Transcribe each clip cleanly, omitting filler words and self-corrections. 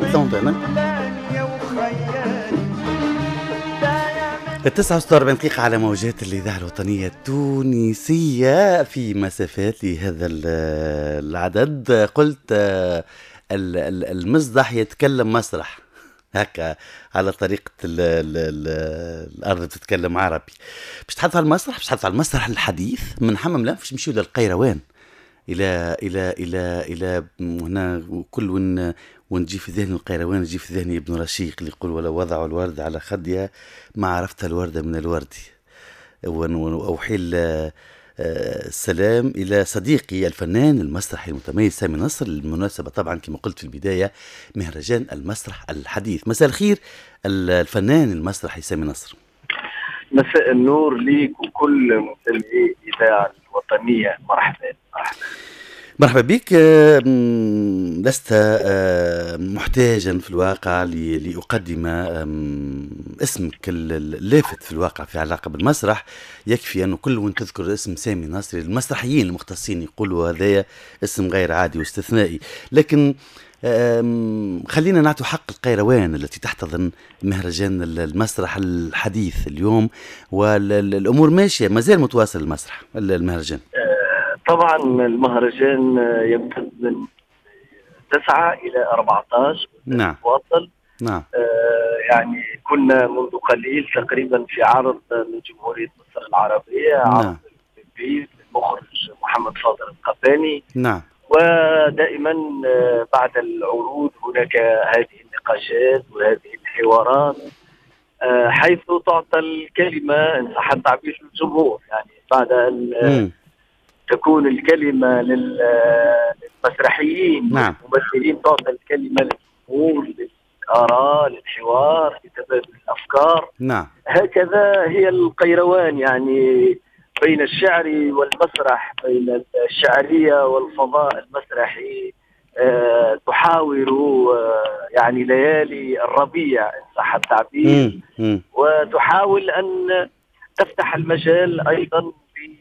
لندن. 49 دقيقة على موجات الإذاعة الوطنية التونسية في مسافات لهذا العدد. قلت المصدح يتكلم مسرح هكا على طريقة الأرض تتكلم عربي. باش تحدث على المسرح، باش تحدث على المسرح الحديث من حمام لا باش نمشيو للقيروان إلى هنا. وكل ونجي في ذهني القيروان يجي في ذهني ابن رشيق اللي يقول ولو وضعوا الورد على خدها ما عرفت الوردة من الورد. وأوحي السلام إلى صديقي الفنان المسرحي المتميز سامي نصر، المناسبة طبعا كما قلت في البداية مهرجان المسرح الحديث. مساء الخير الفنان المسرحي سامي نصر. مساء النور ليك وكل مستمعي الإذاعة الوطنية. مرحبا مرحبا بك. لست محتاجا في الواقع لأقدم اسمك اللافت في الواقع في علاقة بالمسرح. يكفي أنه كل من تذكر اسم سامي نصر المسرحيين المختصين يقولوا هذا اسم غير عادي واستثنائي. لكن خلينا نعطي حق القيروان التي تحتضن مهرجان المسرح الحديث اليوم، والأمور ماشية ما زال متواصل المسرح المهرجان. طبعا المهرجان يمتد من 9 إلى 14. نعم. واصل. نعم. يعني كنا منذ قليل تقريبا في عرض من جمهورية مصر العربية. نعم. عرض البيت المخرج محمد فاضل القباني. نعم. ودائما بعد العروض هناك هذه النقاشات وهذه الحوارات، حيث تعطى الكلمة إن صح التعبير للجمهور. يعني بعد أن تكون الكلمة للمسرحيين. نعم. الممثلين تعطى الكلمة للجمهور، للآراء، للحوار، لتبادل الأفكار. نعم. هكذا هي القيروان، يعني بين الشعر والمسرح، بين الشعرية والفضاء المسرحي. تحاور يعني ليالي الربيع إن صح التعبير. وتحاول أن تفتح المجال أيضا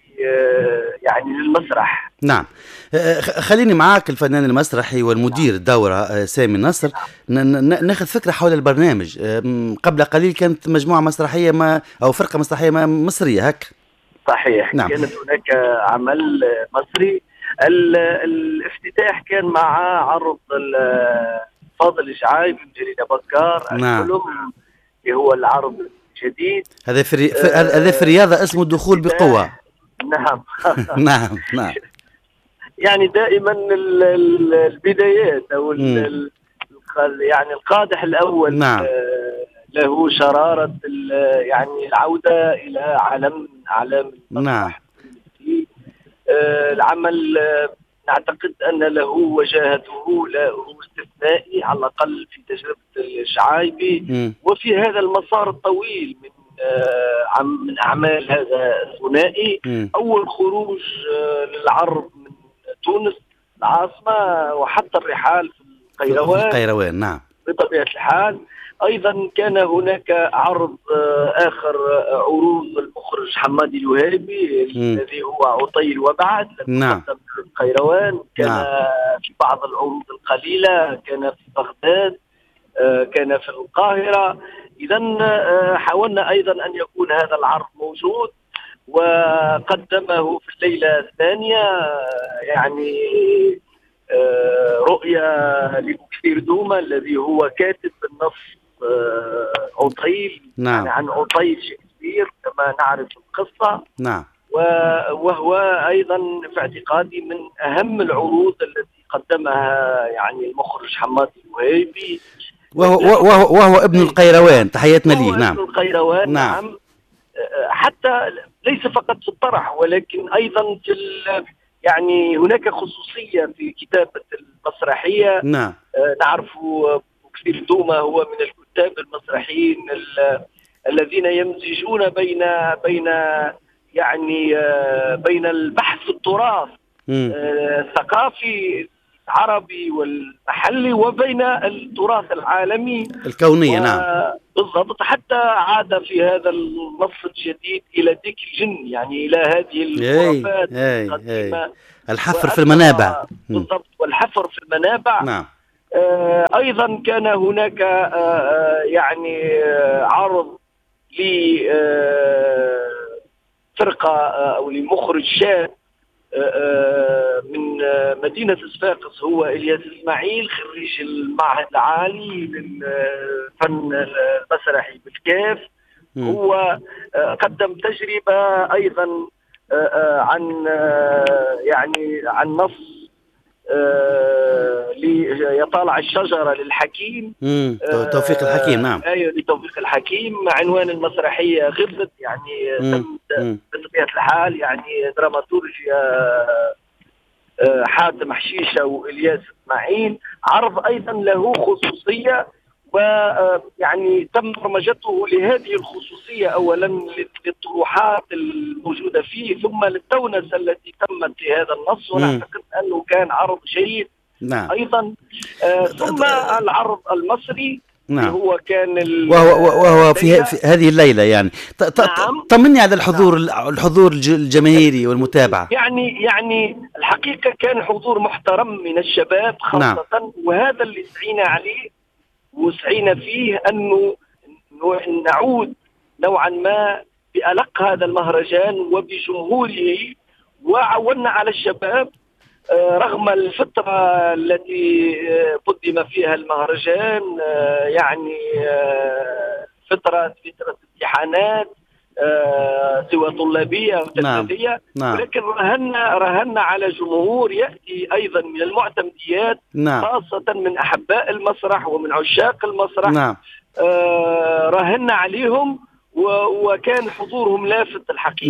يعني للمسرح. نعم. خليني معاك الفنان المسرحي والمدير الدورة سامي نصر ناخذ فكرة حول البرنامج. قبل قليل كانت مجموعة مسرحية أو فرقة مسرحية مصرية هكا. صحيح. نعم. كانت هناك عمل مصري. الافتتاح كان مع عرض فاضل الشعايب من جريدة بكار. نعم. الفيلم اللي هو العرض الجديد. هذا في الرياضة اسمه الدخول بقوة. نعم. نعم. نعم. يعني دائما البدايات او يعني القادح الاول. نعم. له شرارة يعني العودة إلى أعلام نعم. العمل نعتقد أن له وجاهته، له استثنائي على الأقل في تجربة الشعايبي. وفي هذا المسار الطويل من أعمال هذا الثنائي. أول خروج للعرض من تونس العاصمة وحتى الرحال في القيروان. نعم. بطبيعة الحال. أيضا كان هناك عرض آخر، عروض المخرج حمادي الوهيبي الذي هو عطيل وبعد. نعم. في القيروان كان. نعم. في بعض العروض القليلة كان في بغداد، كان في القاهرة. إذا حاولنا أيضا أن يكون هذا العرض موجود، وقدمه في الليلة الثانية يعني رؤية لبوكسير دوما الذي هو كاتب النص عطيل. نعم. يعني عن عطيل شكسبير كما نعرف القصة. نعم. وهو أيضا في اعتقادي من أهم العروض التي قدمها يعني المخرج حمادي الوهيبي، وهو ابن القيروان. تحياتنا ليه. نعم. ابن القيروان. نعم. حتى ليس فقط في الطرح ولكن أيضا في يعني هناك خصوصية في كتابة المسرحية. نعم. نعرف بوكسير دوما هو من الكتاب المسرحيين الذين يمزجون بين يعني بين البحث في التراث الثقافي العربي والمحلي وبين التراث العالمي الكونية. نعم. بالضبط. حتى عاد في هذا النص الجديد إلى ديك الجن، يعني إلى هذه الخرافات القديمة. الحفر في المنابع. بالضبط. والحفر في المنابع. نعم. أيضا كان هناك يعني عرض لفرقة أو لمخرج شاب من مدينة صفاقس، هو إلياس إسماعيل، خريج المعهد العالي للفن المسرحي بالكاف. هو قدم تجربة أيضا عن يعني عن نص ليطالع الشجرة للحكيم، توفيق الحكيم. نعم. أيوة، لتوفيق الحكيم. عنوان المسرحية غربت، يعني تم بطبيعة الحال يعني دراماتورجيا حاتم حشيشة وإلياس إسماعيل. عرض أيضا له خصوصية، ويعني تم برمجته لهذه الخصوصية، أولا للطروحات الموجودة فيه، ثم للتونسة التي تمت في هذا النص، ونعتقد أنه كان عرض جيد. نعم. أيضا ثم العرض المصري. نعم. هو كان وهو في هذه الليلة يعني. نعم. طمني على الحضور الجماهيري والمتابعة. يعني الحقيقة كان حضور محترم من الشباب خاصة. نعم. وهذا اللي سعينا عليه وسعينا فيه، أنه نعود نوعا ما بألق هذا المهرجان وبجمهوره، وعودنا على الشباب رغم الفترة التي قدم فيها المهرجان، يعني فترة امتحانات سواء طلابية أو تلميذية. نعم. ولكن رهنا على جمهور يأتي أيضا من المعتمديات. نعم. خاصة من أحباء المسرح ومن عشاق المسرح. نعم. رهنا عليهم وكان حضورهم لافت الحقيقة.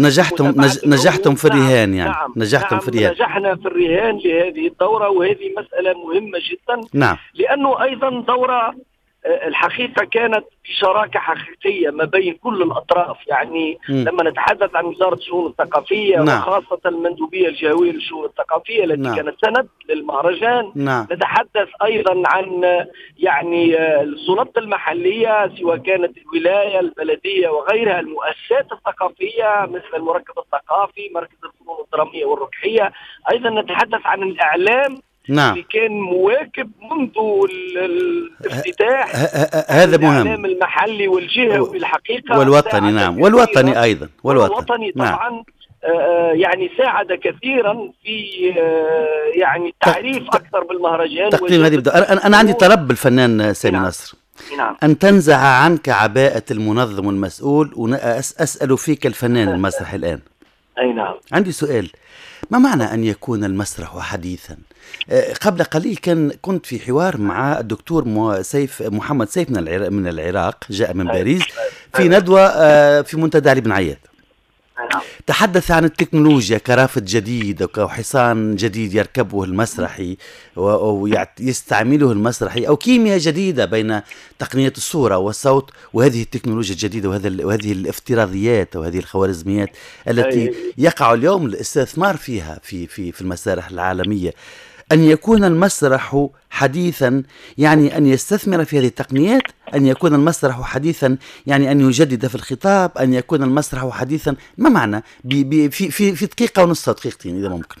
نجحتم في الرهان يعني. نعم. نجحتم في الرهان. نجحنا في الرهان لهذه الدورة، وهذه مسألة مهمة جدا. نعم. لأنه أيضا دورة الحقيقة كانت بشراكة حقيقية ما بين كل الأطراف، يعني لما نتحدث عن وزارة الشؤون الثقافية. نعم. وخاصة المندوبية الجهوية للشؤون الثقافية التي نعم. كانت سند للمهرجان. نعم. نتحدث أيضا عن يعني السلطات المحلية، سواء كانت الولاية، البلدية وغيرها، المؤسسات الثقافية مثل المركز الثقافي، مركز الفنون الدرامية والركحية. أيضا نتحدث عن الإعلام. نعم. اللي كان مواكب منذ الافتتاح. هذا مهم. الإعلام المحلي والجهوي بالحقيقة والوطني. نعم. والوطني أيضا. والوطني طبعا. نعم. يعني ساعد كثيرا في يعني التعريف أكثر بالمهرجان. تقديم هذه أنا عندي طلب بالفنان سامي نصر. نعم. أن تنزع عنك عباءة المنظم والمسؤول، وأسأل فيك الفنان المسرحي الآن. أي نعم. عندي سؤال: ما معنى أن يكون المسرح حديثا؟ قبل قليل كنت في حوار مع الدكتور محمد سيف من العراق، جاء من باريس في ندوة في منتدى علي بن عياد. تحدث عن التكنولوجيا كرافة جديد وحصان جديد يركبه المسرحي ويستعمله المسرحي، أو كيمياء جديدة بين تقنية الصورة والصوت وهذه التكنولوجيا الجديدة وهذه الافتراضيات وهذه الخوارزميات التي يقع اليوم الاستثمار فيها في المسارح العالمية. أن يكون المسرح حديثا يعني أن يستثمر في هذه التقنيات، أن يكون المسرح حديثا يعني أن يجدد في الخطاب، أن يكون المسرح حديثا. ما معنى في دقيقة ونص، دقيقتين إذا ممكن؟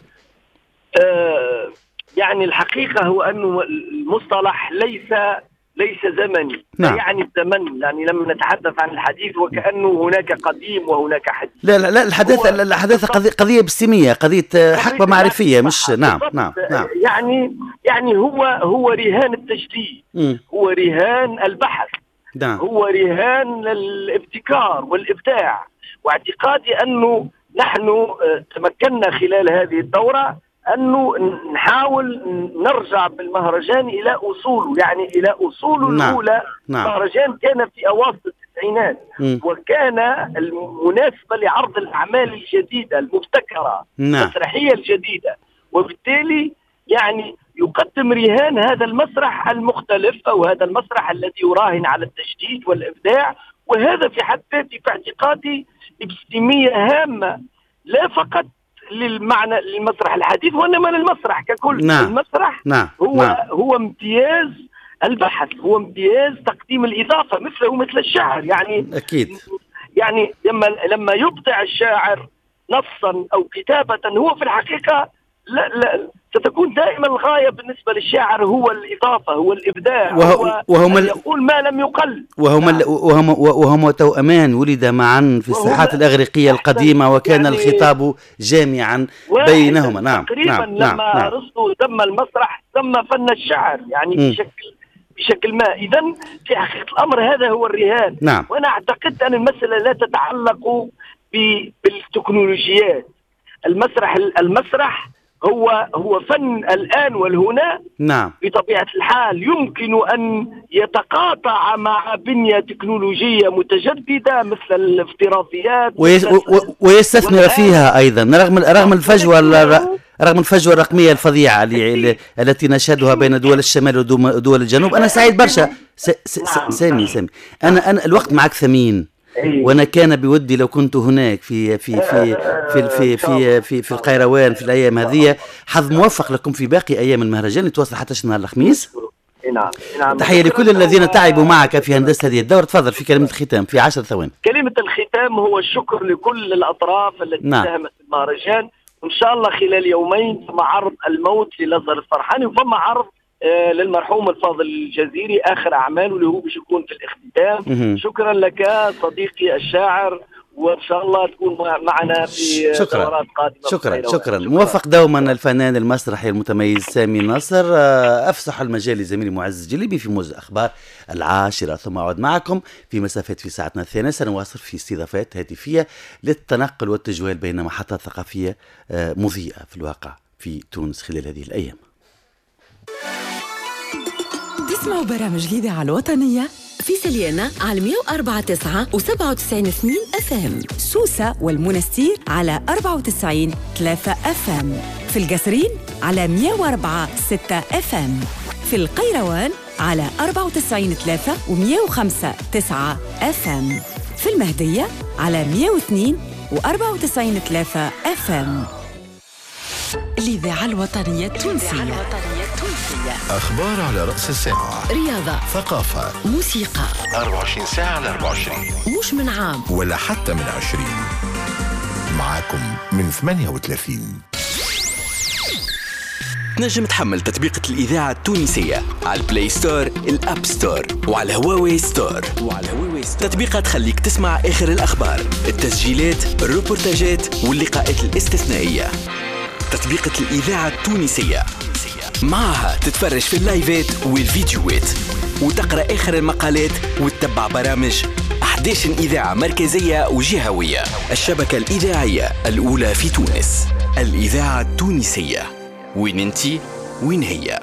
يعني الحقيقة هو أنه المصطلح ليس زمني. نعم. يعني الزمن، يعني لما نتحدث عن الحديث وكأنه هناك قديم وهناك حديث. لا الحداثة قضية بسيمية، قضية حقبة معرفية، مش نعم. يعني هو رهان التجديد. هو رهان البحث. نعم. هو رهان الابتكار والإبداع. واعتقادي أنه نحن تمكنا خلال هذه الدورة أنه نحاول نرجع بالمهرجان إلى أصوله، يعني إلى أصوله. نعم. الأولى. نعم. المهرجان كان في أواسط التسعينات. وكان المناسبة لعرض الأعمال الجديدة المبتكرة. نعم. المسرحية الجديدة، وبالتالي يعني يقدم رهان هذا المسرح المختلف، أو هذا المسرح الذي يراهن على التجديد والإبداع. وهذا في حد ذاته في اعتقادي ابتسامية هامة، لا فقط للمعنى للمسرح الحديث وإنما للمسرح ككل. نعم. المسرح هو امتياز البحث، هو امتياز تقديم الإضافة، مثل الشعر. يعني أكيد. يعني لما يبدع الشاعر نصا أو كتابة، هو في الحقيقة لا ستكون دائما الغاية بالنسبة للشاعر هو الإضافة، هو الإبداع، وهم يقول ما لم يقل. وهم توأمان ولد معا في الساحات الأغريقية القديمة، وكان يعني الخطاب جامعا بينهما. نعم تقريبا لما أرسطو سمى المسرح سمى فن الشعر، يعني بشكل ما. إذن في حقيقة الأمر هذا هو الرهان. نعم. وأنا أعتقد أن المسألة لا تتعلق بالتكنولوجيات. المسرح هو فن الآن والهنا. نعم. بطبيعة الحال يمكن أن يتقاطع مع بنية تكنولوجية متجددة مثل الافتراضيات ويستثمر فيها أيضا رغم الفجوة الرقمية الفظيعة التي نشهدها بين دول الشمال ودول الجنوب. أنا سعيد برشا سامي أنا الوقت معك ثمين، وانا كان بودي لو كنت هناك في في في في في في في, في القيروان في الايام هذه. حظ موفق لكم في باقي ايام المهرجان اللي توصل حتى نهار الخميس. نعم. تحية لكل الذين تعبوا معك في هندسة هذه الدورة. تفضل في كلمة الختام في 10 ثواني. كلمة الختام هو الشكر لكل الأطراف التي ساهمت في المهرجان، وإن شاء الله خلال يومين ثم عرض الموت للأزهر الفرحاني، وثم عرض للمرحوم الفاضل الجزيري آخر أعماله اللي هو باش يكون في الاختتام. شكرا لك صديقي الشاعر، وإن شاء الله تكون معنا في دورات قادمة. شكرا. موفق دوما الفنان المسرحي المتميز سامي نصر. أفسح المجال لزميلي معز جليبي في موجز أخبار 10، ثم أعود معكم في مسافات في ساعتنا الثانية. سنواصل في استضافات هاتفية للتنقل والتجوال بين محطات ثقافية مضيئة في الواقع في تونس خلال هذه الأيام. تسمعوا برامج الإذاعة الوطنية في سليانة على 104.9 و97.2 FM، سوسة والمنستير على 94.3 FM، في القصرين على 104.6 FM، في القيروان على 94.3 و105.9 FM، في المهدية على 102 و94.3 FM. الإذاعة الوطنية التونسية. أخبار على رأس الساعة، رياضة، ثقافة، موسيقى، 24 ساعة على 24، مش من عام ولا حتى من 20. معاكم من 38. نجم تحمل تطبيقة الإذاعة التونسية على البلاي ستور، الأب ستور، وعلى هواوي ستور. تطبيقها تخليك تسمع آخر الأخبار، التسجيلات، الروبورتاجات واللقاءات الاستثنائية. تطبيقة الإذاعة التونسية معها تتفرج في اللايفات والفيديوهات، وتقرأ آخر المقالات، وتتبع برامج 11 إذاعة مركزية وجهوية. الشبكة الإذاعية الأولى في تونس، الإذاعة التونسية. وين انتي وين هي؟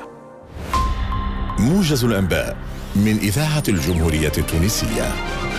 موجز الأنباء من إذاعة الجمهورية التونسية.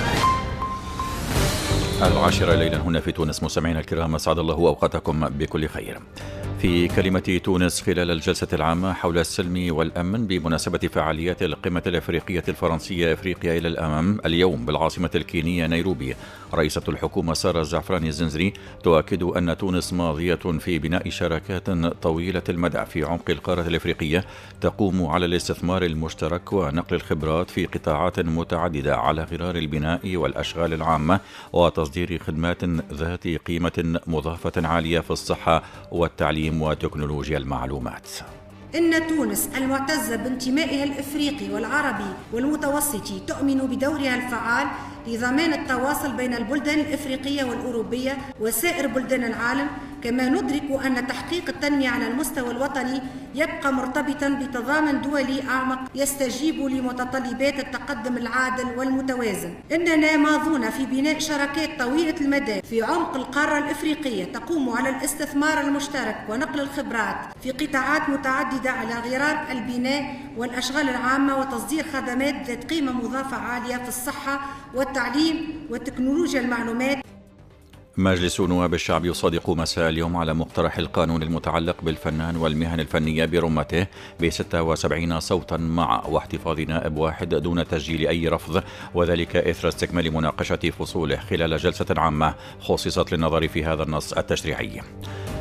10 ليلا هنا في تونس. مستمعينا الكرام، أسعد الله أوقاتكم بكل خير. في كلمة تونس خلال الجلسة العامة حول السلم والأمن بمناسبة فعاليات القمة الأفريقية الفرنسية أفريقيا إلى الأمام اليوم بالعاصمة الكينية نيروبي، رئيسة الحكومة سارة الزعفراني الزنزري تؤكد أن تونس ماضية في بناء شراكات طويلة المدى في عمق القارة الأفريقية تقوم على الاستثمار المشترك ونقل الخبرات في قطاعات متعددة على غرار البناء والأشغال العامة وتصدير خدمات ذات قيمة مضافة عالية في الصحة والتعليم وتكنولوجيا المعلومات. إن تونس المعتزة بانتمائها الإفريقي والعربي والمتوسطي تؤمن بدورها الفعال لضمان التواصل بين البلدان الإفريقية والأوروبية وسائر بلدان العالم، كما ندرك أن تحقيق التنمية على المستوى الوطني يبقى مرتبطا بتضامن دولي أعمق يستجيب لمتطلبات التقدم العادل والمتوازن. إننا ماضون في بناء شراكات طويلة المدى في عمق القارة الإفريقية تقوم على الاستثمار المشترك ونقل الخبرات في قطاعات متعددة على غرار البناء والأشغال العامة وتصدير خدمات ذات قيمة مضافة عالية في الصحة والتعليم وتكنولوجيا المعلومات. مجلس نواب الشعب يصادق مساء اليوم على مقترح القانون المتعلق بالفنان والمهن الفنية برمته ب76 صوتا مع واحتفاظ نائب واحد دون تسجيل أي رفض، وذلك إثر استكمال مناقشة فصوله خلال جلسة عامة خصصت للنظر في هذا النص التشريعي.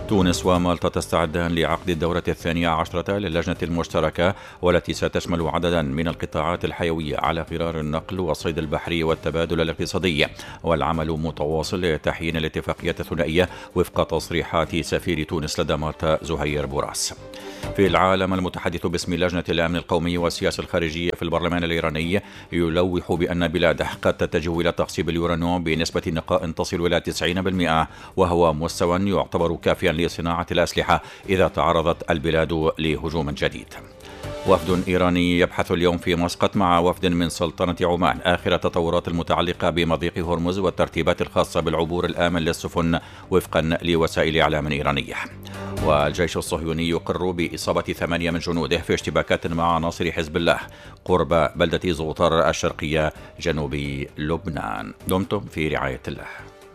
تونس ومالطا تستعدان لعقد الدورة 12 للجنة المشتركة، والتي ستشمل عددا من القطاعات الحيوية على غرار النقل والصيد البحري والتبادل الاقتصادي، والعمل متواصل لتحيين الاتفاقية الثنائية وفق تصريحات سفير تونس لدى مالطا زهير بوراس. في العالم، المتحدث باسم لجنة الأمن القومي والسياسة الخارجية في البرلمان الإيراني يلوح بأن بلاده قد تتجه إلى تخصيب اليورانيوم بنسبة نقاء تصل إلى 90%، وهو مستوى يعتبر كافيا لصناعة الأسلحة إذا تعرضت البلاد لهجوم جديد. وفد إيراني يبحث اليوم في مسقط مع وفد من سلطنة عمان آخر التطورات المتعلقة بمضيق هرمز والترتيبات الخاصة بالعبور الآمن للسفن وفقا لوسائل إعلام إيرانية. والجيش الصهيوني يقر بإصابة 8 من جنوده في اشتباكات مع عناصر حزب الله قرب بلدة زوطر الشرقية جنوب لبنان. دمتم في رعاية الله.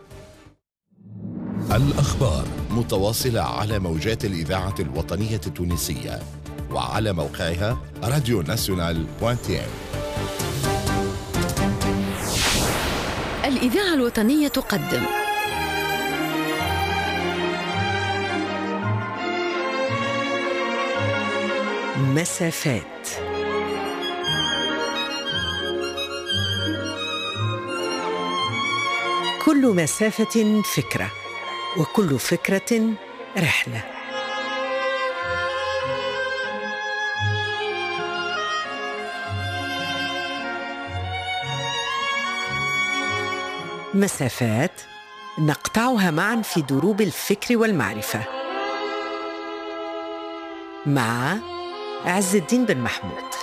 الأخبار متواصلة على موجات الإذاعة الوطنية التونسية وعلى موقعها radionational.tn. الإذاعة الوطنية تقدم مسافات. كل مسافة فكرة، وكل فكرة رحلة. مسافات نقطعها معا في دروب الفكر والمعرفة مع عز الدين بن محمود.